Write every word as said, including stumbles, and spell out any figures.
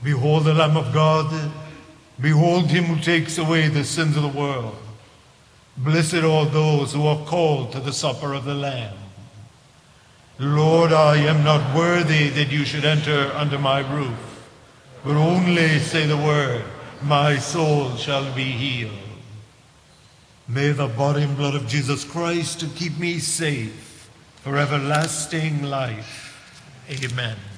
Behold the Lamb of God. Behold him who takes away the sins of the world. Blessed all those who are called to the supper of the Lamb. Lord, I am not worthy that you should enter under my roof, but only say the word, my soul shall be healed. May the body and blood of Jesus Christ keep me safe for everlasting life. Amen.